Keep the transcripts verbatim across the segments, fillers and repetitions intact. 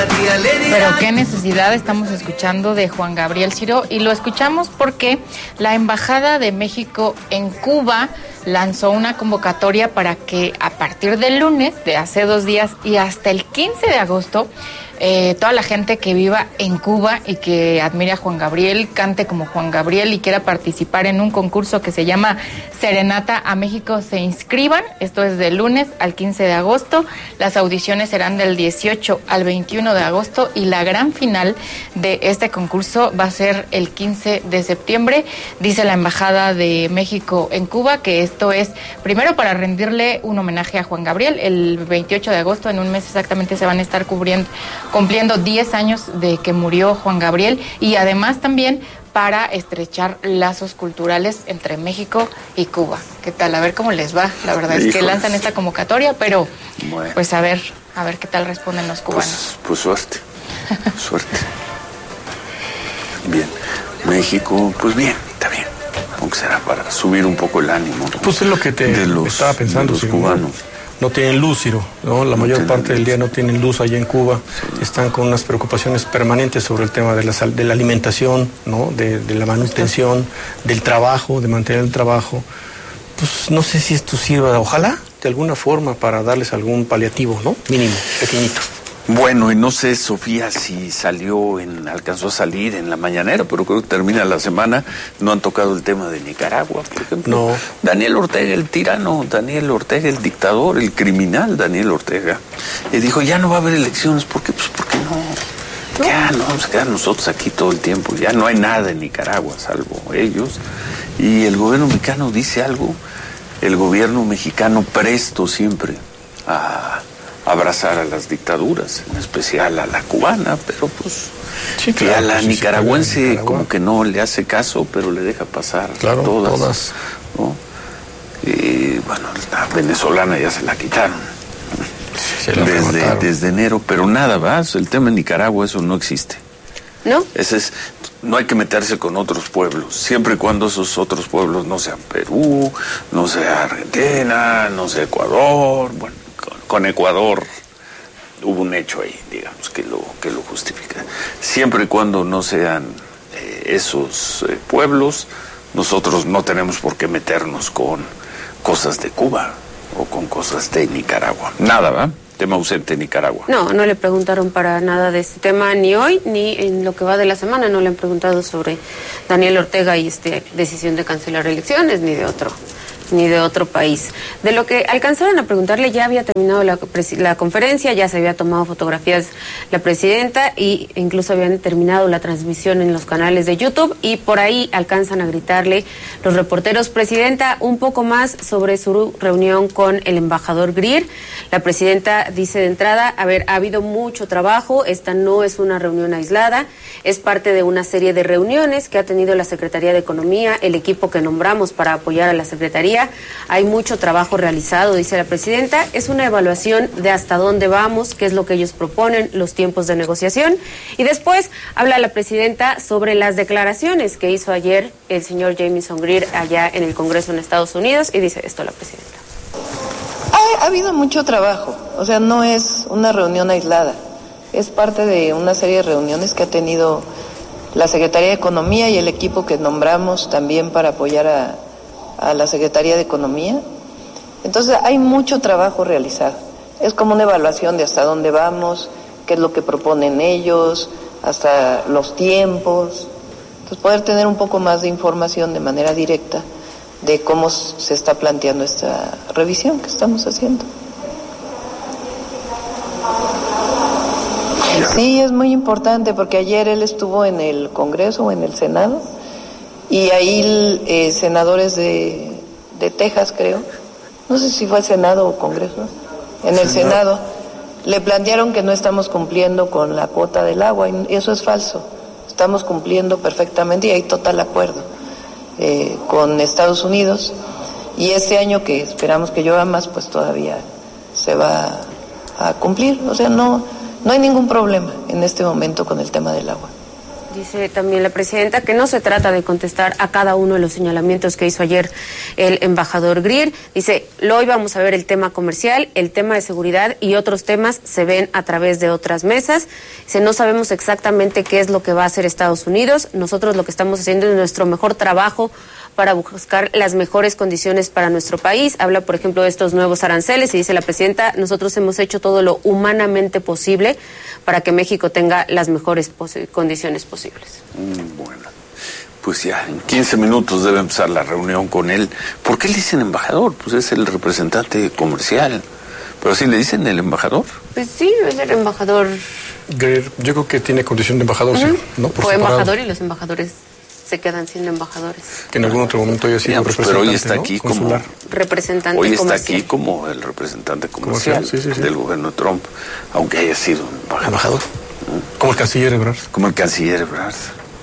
Pero qué necesidad estamos escuchando de Juan Gabriel Ciro, y lo escuchamos porque la Embajada de México en Cuba lanzó una convocatoria para que a partir del lunes de hace dos días y hasta el quince de agosto, eh, toda la gente que viva en Cuba y que admire a Juan Gabriel, cante como Juan Gabriel y quiera participar en un concurso que se llama Serenata a México, se inscriban. Esto es del lunes al quince de agosto. Las audiciones serán del dieciocho al veintiuno de agosto y la gran final de este concurso va a ser el quince de septiembre. Dice la Embajada de México en Cuba que esto es primero para rendirle un homenaje a Juan Gabriel. El veintiocho de agosto, en un mes exactamente, se van a estar cubriendo, cumpliendo diez años de que murió Juan Gabriel, y además también para estrechar lazos culturales entre México y Cuba. ¿Qué tal? A ver cómo les va. La verdad es que lanzan esta convocatoria, pero bueno, pues a ver, a ver qué tal responden los cubanos. Pues, pues suerte, suerte. Bien, México, pues bien, está bien. Aunque será para subir un poco el ánimo. Pues es lo que te de los, estaba pensando, de los cubanos. No tienen luz, Ciro, ¿no? La no mayor parte luz. del día no tienen luz allá en Cuba. Sí. Están con unas preocupaciones permanentes sobre el tema de la, de la alimentación, ¿no? De, de la manutención, del trabajo, de mantener el trabajo. Pues no sé si esto sirva, ojalá, de alguna forma, para darles algún paliativo, ¿no? Mínimo, pequeñito. Bueno, y no sé, Sofía, si salió, en, alcanzó a salir en la mañanera, pero creo que termina la semana. No han tocado el tema de Nicaragua, por ejemplo. No. Daniel Ortega, el tirano, Daniel Ortega, el dictador, el criminal Daniel Ortega, y dijo, ya no va a haber elecciones. ¿Por qué? Pues porque no. Ya no vamos a quedar nosotros aquí todo el tiempo. Ya no hay nada en Nicaragua, salvo ellos. Y el gobierno mexicano dice algo. El gobierno mexicano presto siempre a abrazar a las dictaduras, en especial a la cubana, pero pues sí, claro, a la pues nicaragüense sí, como que no le hace caso, pero le deja pasar claro, todas, todas. ¿no? Y bueno, la venezolana ya se la quitaron se la desde, desde enero, pero nada más, el tema en Nicaragua, eso no existe. ¿No? Ese es, no hay que meterse con otros pueblos, siempre y cuando esos otros pueblos no sean Perú, no sea Argentina, no sea Ecuador. Bueno, con, con Ecuador hubo un hecho ahí, digamos, que lo, que lo justifica. Siempre y cuando no sean eh, esos eh, pueblos, nosotros no tenemos por qué meternos con cosas de Cuba o con cosas de Nicaragua. Nada, ¿va? Tema ausente en Nicaragua. No, no le preguntaron para nada de este tema ni hoy ni en lo que va de la semana. No le han preguntado sobre Daniel Ortega y esta decisión de cancelar elecciones ni de otro ni de otro país. De lo que alcanzaron a preguntarle, ya había terminado la, la conferencia, ya se había tomado fotografías la presidenta e incluso habían terminado la transmisión en los canales de YouTube, y por ahí alcanzan a gritarle los reporteros, presidenta, un poco más sobre su reunión con el embajador Greer. La presidenta dice de entrada, a ver, ha habido mucho trabajo, esta no es una reunión aislada, es parte de una serie de reuniones que ha tenido la Secretaría de Economía, el equipo que nombramos para apoyar a la Secretaría. Hay mucho trabajo realizado, dice la presidenta. Es una evaluación de hasta dónde vamos, qué es lo que ellos proponen, los tiempos de negociación. Y después habla la presidenta sobre las declaraciones que hizo ayer el señor Jamieson Greer allá en el Congreso en Estados Unidos, y dice esto la presidenta. Ha, ha habido mucho trabajo, o sea, no es una reunión aislada. Es parte de una serie de reuniones que ha tenido la Secretaría de Economía y el equipo que nombramos también para apoyar a a la Secretaría de Economía. Entonces hay mucho trabajo realizado. Es como una evaluación de hasta dónde vamos, qué es lo que proponen ellos, hasta los tiempos. Entonces poder tener un poco más de información de manera directa de cómo se está planteando esta revisión que estamos haciendo. Sí, es muy importante porque ayer él estuvo en el Congreso o en el Senado, y ahí eh, senadores de, de Texas, creo, no sé si fue el Senado o Congreso, en el Senado, le plantearon que no estamos cumpliendo con la cuota del agua, y eso es falso, estamos cumpliendo perfectamente y hay total acuerdo eh, con Estados Unidos, y este año que esperamos que llueva más, pues todavía se va a cumplir, o sea, no, no hay ningún problema en este momento con el tema del agua. Dice también la presidenta que no se trata de contestar a cada uno de los señalamientos que hizo ayer el embajador Greer. Dice, hoy vamos a ver el tema comercial, el tema de seguridad y otros temas se ven a través de otras mesas. Dice, no sabemos exactamente qué es lo que va a hacer Estados Unidos. Nosotros lo que estamos haciendo es nuestro mejor trabajo para buscar las mejores condiciones para nuestro país. Habla, por ejemplo, de estos nuevos aranceles y dice la presidenta, nosotros hemos hecho todo lo humanamente posible para que México tenga las mejores posi- condiciones posibles. Mm, bueno, pues ya en quince minutos debe empezar la reunión con él. ¿Por qué le dicen embajador? Pues es el representante comercial. ¿Pero sí le dicen el embajador? Pues sí, es el embajador. Greer, yo creo que tiene condición de embajador, uh-huh. sí, ¿no? Por Fue separado. embajador y los embajadores se quedan siendo embajadores. Que en algún otro momento haya sido pues, representante, pero hoy está aquí, ¿no? Consular. Como representante hoy está comercial. aquí como el representante comercial, comercial sí, sí, sí. del gobierno de Trump, aunque haya sido embajador. embajador. ¿Mm? Como el canciller Ebrard. Como el canciller Ebrard.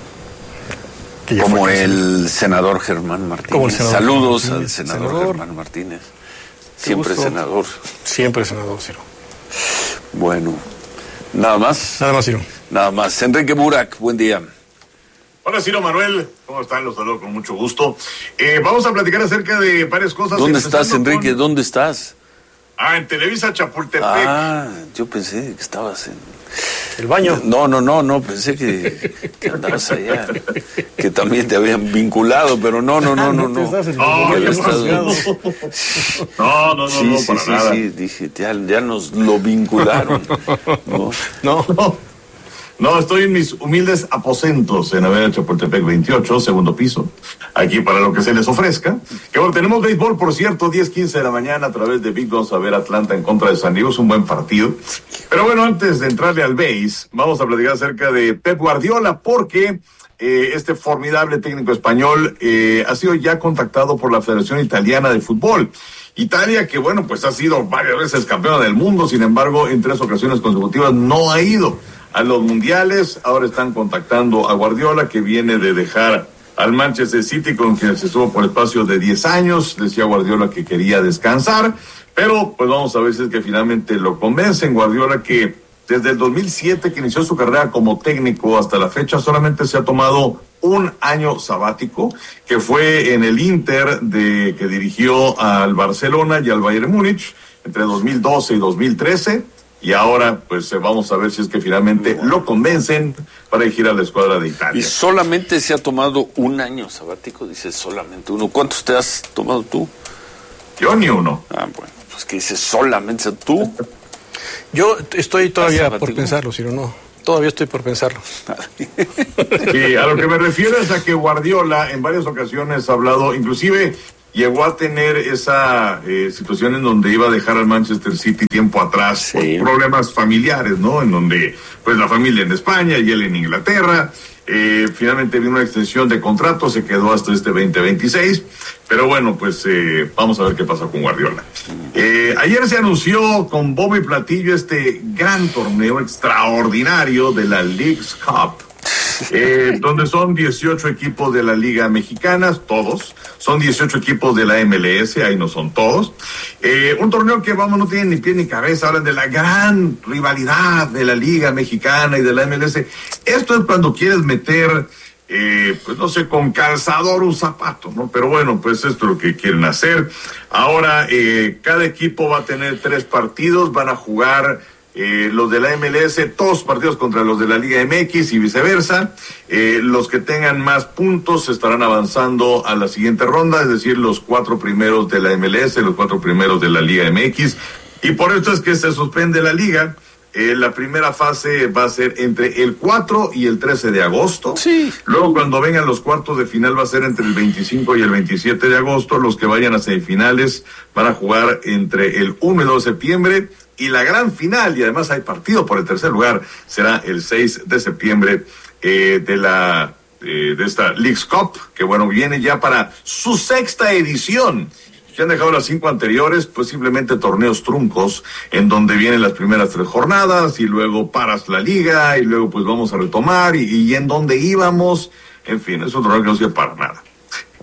Como el senador Germán Martínez. Como el senador Saludos Martínez, al senador, senador Germán Martínez. Siempre senador. Siempre senador, Ciro. Bueno, nada más. Nada más, Ciro. Nada más. Enrique Burak, buen día. Hola, Ciro Manuel, ¿cómo están? Los saludo con mucho gusto. Eh, vamos a platicar acerca de varias cosas. ¿Dónde estás, Enrique? Con... ¿Dónde estás? Ah, en Televisa Chapultepec. Ah, yo pensé que estabas en... ¿El baño? No, no, no, no, pensé que, que andabas allá, que también te habían vinculado, pero no, no, no, no, no. No, no, estado... no, no, no, sí, no, sí, para sí, nada. Sí, dije, ya, ya nos lo vincularon. No, no. no. No, estoy en mis humildes aposentos en Avenida Chapultepec veintiocho, segundo piso. Aquí para lo que se les ofrezca. Que bueno, tenemos béisbol, por cierto, diez quince de la mañana a través de Big Vamos a ver Atlanta en contra de San Diego. Es un buen partido. Pero bueno, antes de entrarle al béis, vamos a platicar acerca de Pep Guardiola, porque eh, este formidable técnico español eh, ha sido ya contactado por la Federación Italiana de Fútbol. Italia, que bueno, pues ha sido varias veces campeona del mundo, sin embargo, en tres ocasiones consecutivas no ha ido a los mundiales. Ahora están contactando a Guardiola, que viene de dejar al Manchester City, con quien se estuvo por espacio de diez años. Decía Guardiola que quería descansar, pero pues vamos a ver si es que finalmente lo convencen. Guardiola, que desde el dos mil siete, que inició su carrera como técnico hasta la fecha, solamente se ha tomado un año sabático, que fue en el Inter, de que dirigió al Barcelona y al Bayern Múnich entre dos mil doce y dos mil trece. Y ahora, pues vamos a ver si es que finalmente lo convencen para dirigir a la escuadra de Italia. Y solamente se ha tomado un año sabático, dices solamente uno. ¿Cuántos te has tomado tú? Yo ni uno. Ah, bueno, pues que dices solamente tú. Yo estoy todavía por pensarlo, Ciro, no. Todavía estoy por pensarlo. Sí, a lo que me refiero es a que Guardiola en varias ocasiones ha hablado, inclusive llegó a tener esa eh, situación en donde iba a dejar al Manchester City tiempo atrás, sí, por problemas familiares, ¿no? En donde, pues, la familia en España y él en Inglaterra. Eh, finalmente vino una extensión de contrato, se quedó hasta este veinte veintiséis, pero bueno, pues eh, vamos a ver qué pasa con Guardiola. Eh, ayer se anunció con bombo y platillo este gran torneo extraordinario de la Leagues Cup, eh, donde son dieciocho equipos de la Liga Mexicana, todos, son dieciocho equipos de la M L S, ahí no son todos, eh, un torneo que, vamos, no tiene ni pie ni cabeza. Hablan de la gran rivalidad de la Liga Mexicana y de la M L S. Esto es cuando quieres meter, eh, pues no sé, con calzador un zapato, ¿no? Pero bueno, pues esto es lo que quieren hacer. Ahora, eh, cada equipo va a tener tres partidos, van a jugar Eh, los de la M L S, todos partidos contra los de la Liga M X y viceversa. Eh, los que tengan más puntos estarán avanzando a la siguiente ronda, es decir, los cuatro primeros de la M L S, los cuatro primeros de la Liga M X. Y por esto es que se suspende la liga. Eh, la primera fase va a ser entre el cuatro y el trece de agosto. Sí. Luego, cuando vengan los cuartos de final, va a ser entre el veinticinco y el veintisiete de agosto. Los que vayan a semifinales van a jugar entre el uno y dos de septiembre. Y la gran final, y además hay partido por el tercer lugar, será el seis de septiembre eh, de la eh, de esta Leagues Cup, que bueno, viene ya para su sexta edición. Si han dejado las cinco anteriores, pues simplemente torneos truncos, en donde vienen las primeras tres jornadas, y luego paras la liga, y luego pues vamos a retomar, y, y en donde íbamos, en fin, es un torneo que no sirve para nada.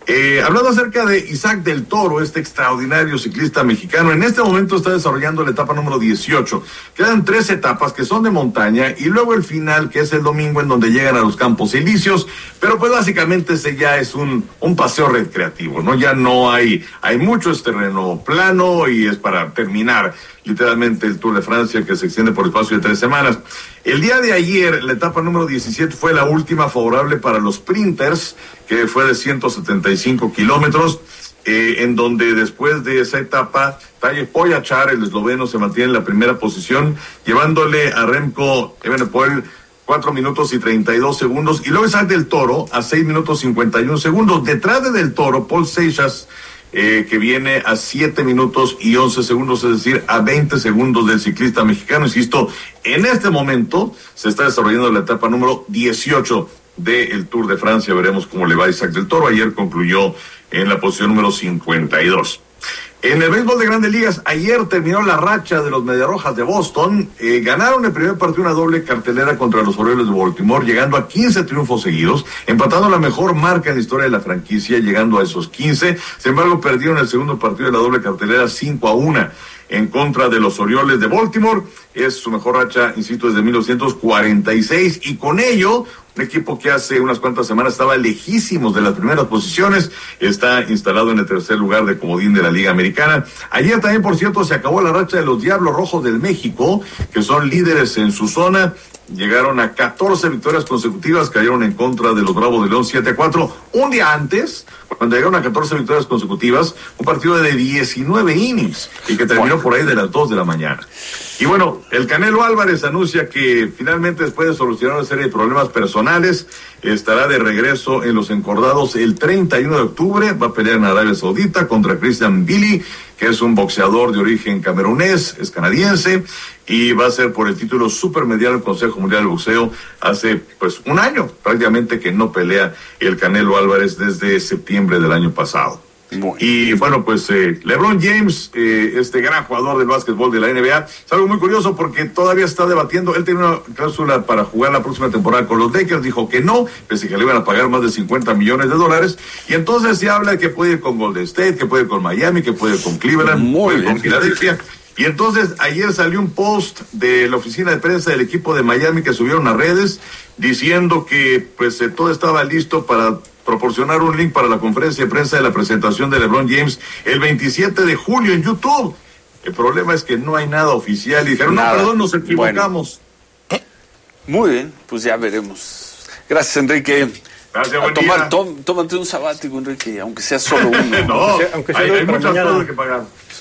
Eh, hablando acerca de Isaac del Toro, este extraordinario ciclista mexicano, en este momento está desarrollando la etapa número dieciocho. Quedan tres etapas que son de montaña y luego el final, que es el domingo, en donde llegan a los Campos Elíseos, pero pues básicamente ese ya es un, un paseo recreativo, ¿no? Ya no hay, hay mucho, es terreno plano y es para terminar literalmente el Tour de Francia, que se extiende por espacio de tres semanas. El día de ayer, la etapa número diecisiete fue la última favorable para los sprinters, que fue de ciento setenta y cinco kilómetros, eh, en donde después de esa etapa, Tadej Pogačar, el esloveno, se mantiene en la primera posición, llevándole a Remco Evenepoel cuatro minutos y treinta y dos segundos, y luego Isaac del Toro a seis minutos cincuenta y un segundos. Detrás de Del Toro, Paul Seixas, Eh, que viene a siete minutos y once segundos, es decir, a veinte segundos del ciclista mexicano. Insisto, en este momento se está desarrollando la etapa número dieciocho del Tour de Francia. Veremos cómo le va a Isaac del Toro. Ayer concluyó en la posición número cincuenta y dos. En el béisbol de Grandes Ligas, ayer terminó la racha de los Mediarrojas de Boston. Eh, ganaron el primer partido una doble cartelera contra los Orioles de Baltimore, llegando a quince triunfos seguidos, empatando la mejor marca en la historia de la franquicia, llegando a esos quince. Sin embargo, perdieron el segundo partido de la doble cartelera cinco a uno en contra de los Orioles de Baltimore. Es su mejor racha, insisto, desde mil novecientos cuarenta y seis, y con ello un equipo que hace unas cuantas semanas estaba lejísimos de las primeras posiciones, está instalado en el tercer lugar de comodín de la Liga Americana. Ayer también, por cierto, se acabó la racha de los Diablos Rojos del México, que son líderes en su zona. Llegaron a catorce victorias consecutivas, cayeron en contra de los Bravos de León siete a cuatro. Un día antes, cuando llegaron a catorce victorias consecutivas, un partido de diecinueve innings y que terminó por ahí de las dos de la mañana. Y bueno, el Canelo Álvarez anuncia que finalmente, después de solucionar una serie de problemas personales, estará de regreso en los encordados el treinta y uno de octubre. Va a pelear en Arabia Saudita contra Christian Billy, que es un boxeador de origen camerunés, es canadiense, y va a ser por el título supermedial del Consejo Mundial de Boxeo. Hace pues un año prácticamente que no pelea el Canelo Álvarez, desde septiembre del año pasado. Bueno. Y bueno, pues eh, LeBron James, eh, este gran jugador del básquetbol de la N B A, es algo muy curioso porque todavía está debatiendo. Él tiene una cláusula para jugar la próxima temporada con los Lakers, dijo que no, pese a que le iban a pagar más de cincuenta millones de dólares, y entonces se habla de que puede ir con Golden State, que puede ir con Miami, que puede ir con Cleveland, muy puede ir bien, con Filadelfia. Y entonces ayer salió un post de la oficina de prensa del equipo de Miami que subieron a redes diciendo que pues eh, todo estaba listo para proporcionar un link para la conferencia de prensa de la presentación de LeBron James el veintisiete de julio en YouTube. El problema es que no hay nada oficial. Y dijeron, nada. no, perdón, nos equivocamos. Bueno. Muy bien, pues ya veremos. Gracias, Enrique. Gracias, buen tomar, día. Tom, tómate un sabático, Enrique, aunque sea solo uno. no, aunque sea, aunque sea hay, hay muchas mañana. cosas que pagar.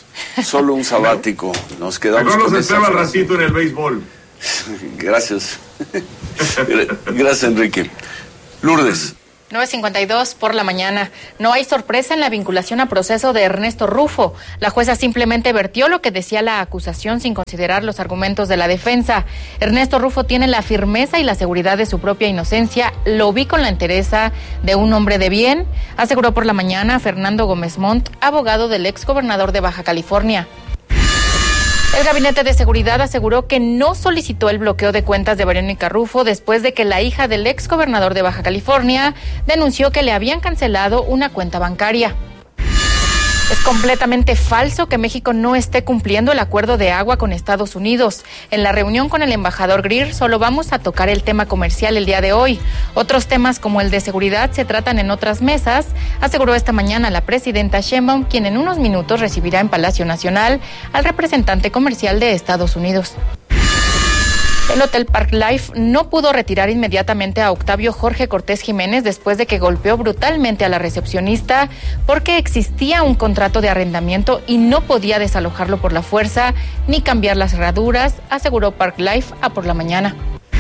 Solo un sabático. Nos quedamos Mejor con nos esa espera al frase. ratito en el béisbol. Gracias. Gracias, Enrique. Lourdes. nueve cincuenta y dos por la mañana. No hay sorpresa en la vinculación a proceso de Ernesto Rufo. La jueza simplemente vertió lo que decía la acusación sin considerar los argumentos de la defensa. Ernesto Rufo tiene la firmeza y la seguridad de su propia inocencia. Lo vi con la entereza de un hombre de bien, aseguró por la mañana Fernando Gómez Montt, abogado del ex gobernador de Baja California. El Gabinete de Seguridad aseguró que no solicitó el bloqueo de cuentas de Verónica Rufo después de que la hija del ex gobernador de Baja California denunció que le habían cancelado una cuenta bancaria. Es completamente falso que México no esté cumpliendo el acuerdo de agua con Estados Unidos. En la reunión con el embajador Greer solo vamos a tocar el tema comercial el día de hoy. Otros temas como el de seguridad se tratan en otras mesas, aseguró esta mañana la presidenta Sheinbaum, quien en unos minutos recibirá en Palacio Nacional al representante comercial de Estados Unidos. El Hotel Park Life no pudo retirar inmediatamente a Octavio Jorge Cortés Jiménez después de que golpeó brutalmente a la recepcionista porque existía un contrato de arrendamiento y no podía desalojarlo por la fuerza ni cambiar las cerraduras, aseguró Park Life a por la mañana.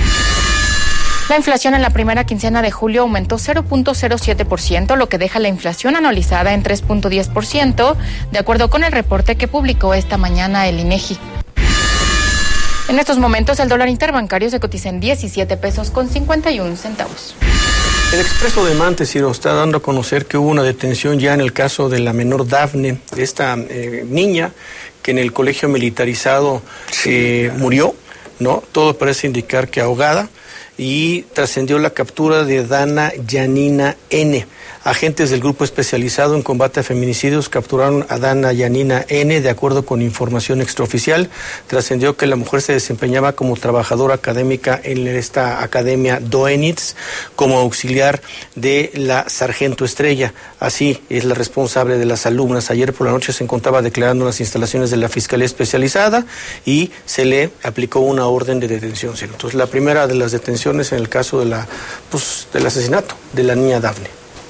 La inflación en la primera quincena de julio aumentó cero punto cero siete por ciento, lo que deja la inflación anualizada en tres punto diez por ciento, de acuerdo con el reporte que publicó esta mañana el INEGI. En estos momentos el dólar interbancario se cotiza en diecisiete pesos con cincuenta y un centavos. El Expreso de Mante, Ciro, está dando a conocer que hubo una detención ya en el caso de la menor Dafne, de esta eh, niña que en el colegio militarizado eh, murió, ¿no? Todo parece indicar que ahogada. y trascendió la captura de Dana Yanina N. Agentes del Grupo Especializado en Combate a Feminicidios capturaron a Dana Yanina N. De acuerdo con información extraoficial, trascendió que la mujer se desempeñaba como trabajadora académica en esta academia Doenitz como auxiliar de la Sargento Estrella. Así es la responsable de las alumnas. Ayer por la noche se encontraba declarando en las instalaciones de la Fiscalía Especializada y se le aplicó una orden de detención. Entonces, la primera de las detenciones en el caso de la, pues, del asesinato de la niña Dafne.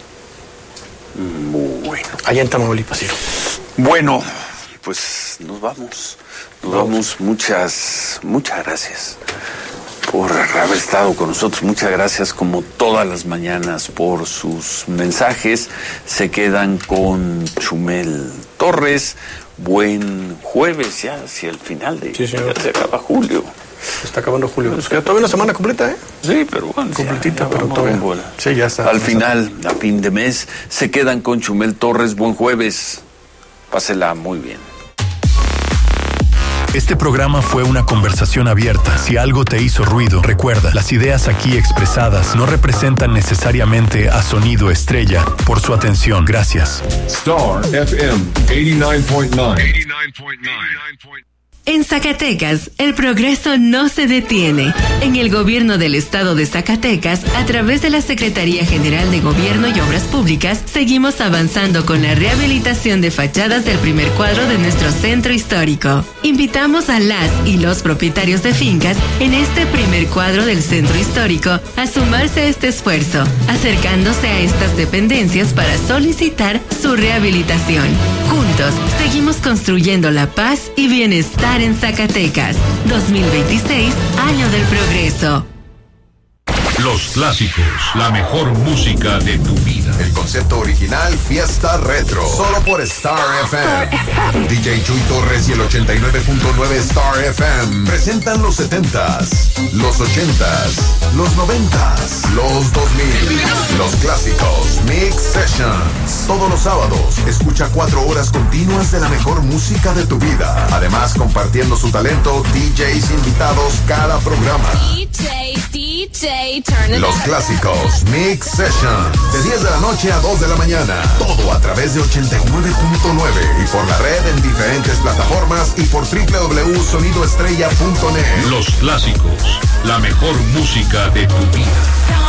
Bueno. Allá en Tamaulipas, Ciro. Bueno, pues nos vamos. Nos vamos. Muchas, muchas gracias por haber estado con nosotros. Muchas gracias, como todas las mañanas, por sus mensajes. Se quedan con Chumel Torres. Buen jueves, ya hacia el final de... Sí, señor. Ya se acaba julio. Se está acabando julio. Nos queda todavía una semana completa, ¿eh? Sí, pero bueno. Completita, ya, ya pero todavía. Sí, ya está. Al final, a fin de mes, se quedan con Chumel Torres. Buen jueves. Pásela muy bien. Este programa fue una conversación abierta. Si algo te hizo ruido, recuerda, las ideas aquí expresadas no representan necesariamente a Sonido Estrella. Por su atención, gracias. Star F M ochenta y nueve punto nueve. En Zacatecas, el progreso no se detiene. En el gobierno del estado de Zacatecas, a través de la Secretaría General de Gobierno y Obras Públicas, seguimos avanzando con la rehabilitación de fachadas del primer cuadro de nuestro centro histórico. Invitamos a las y los propietarios de fincas en este primer cuadro del centro histórico a sumarse a este esfuerzo, acercándose a estas dependencias para solicitar su rehabilitación. Juntos, seguimos construyendo la paz y bienestar en Zacatecas. dos mil veintiséis, año del progreso. Los clásicos, la mejor música de tu vida. El concepto original Fiesta Retro, solo por Star F M. D J Chuy Torres y el ochenta y nueve punto nueve Star F M presentan los setentas, los ochentas, los noventas, los dos mil, los clásicos Mix Sessions. Todos los sábados, escucha cuatro horas continuas de la mejor música de tu vida. Además, compartiendo su talento, D Js invitados cada programa. D J, D J, turn it Los clásicos Mix Sessions, de diez de la noche a dos de la mañana. Todo a través de ochenta y nueve punto nueve y por la red en diferentes plataformas y por doble u doble u doble u punto sonido estrella punto net. Los clásicos, la mejor música de tu vida.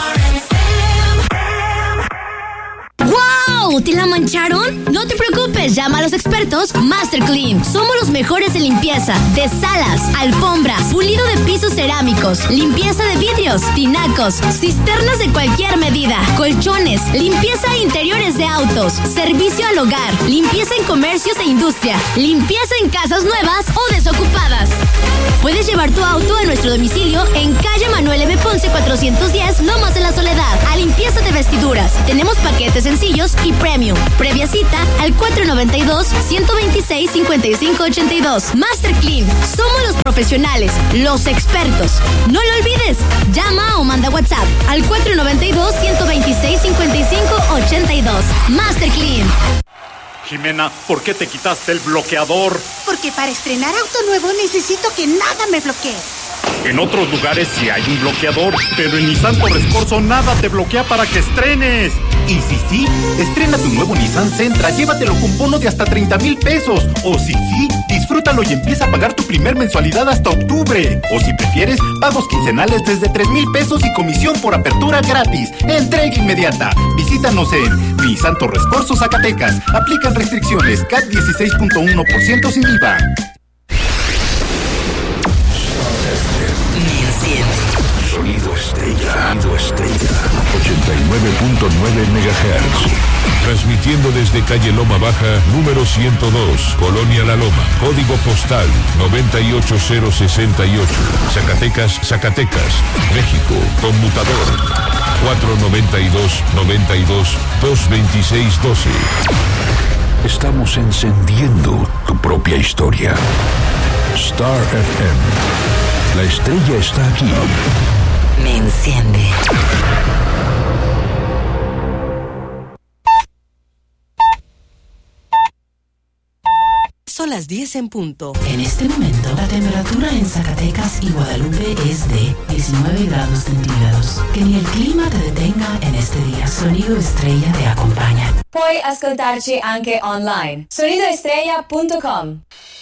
¡Wow! ¿Te la mancharon? No te preocupes, llama a los expertos Master Clean. Somos los mejores en limpieza de salas, alfombras, pulido de pisos cerámicos, limpieza de vidrios, tinacos, cisternas de cualquier medida, colchones, limpieza de interiores de autos, servicio al hogar, limpieza en comercios e industria, limpieza en casas nuevas o desocupadas. Puedes llevar tu auto a nuestro domicilio en calle Manuel M. Ponce cuatrocientos diez, Lomas de la Soledad, a limpieza de vestiduras. Tenemos paquetes sencillos y premium. Previa cita al cuatro nueve dos, uno dos seis, cinco cinco ocho dos. Master Clean. Somos los profesionales, los expertos. No lo olvides. Llama o manda WhatsApp al cuatro nueve dos, uno dos seis, cinco cinco ocho dos. Master Clean. Jimena, ¿por qué te quitaste el bloqueador? Porque para estrenar auto nuevo necesito que nada me bloquee. En otros lugares sí hay un bloqueador, pero en Nissan Torres Corso nada te bloquea para que estrenes. Y si sí, estrena tu nuevo Nissan Sentra, llévatelo con bono de hasta treinta mil pesos. O si sí, disfrútalo y empieza a pagar tu primer mensualidad hasta octubre. O si prefieres, pagos quincenales desde tres mil pesos y comisión por apertura gratis. Entrega inmediata. Visítanos en Nissan Torres Corso, Zacatecas. Aplican restricciones. C A T dieciséis punto uno por ciento sin I V A. Sonido Estrella. Sonido Estrella. ochenta y nueve punto nueve megahertz. Transmitiendo desde calle Loma Baja, número ciento dos, Colonia La Loma. Código postal noventa y ocho cero sesenta y ocho. Zacatecas, Zacatecas. México. Conmutador cuatro nueve dos, noventa y dos, dos veintiséis doce. Estamos encendiendo tu propia historia. Star F M. La estrella está aquí. Me enciende. Son las diez en punto. En este momento, la temperatura en Zacatecas y Guadalupe es de diecinueve grados centígrados. Que ni el clima te detenga en este día. Sonido Estrella te acompaña. Puoi ascoltarci anche online. sonido estrella punto com.